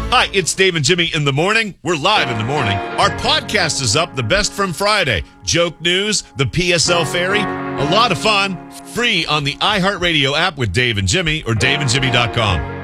Hi, it's Dave and Jimmy in the morning. We're live in the morning. Our podcast is up, the best from Friday. Joke news, the PSL Ferry, a lot of fun. Free on the iHeartRadio app with Dave and Jimmy or daveandjimmy.com.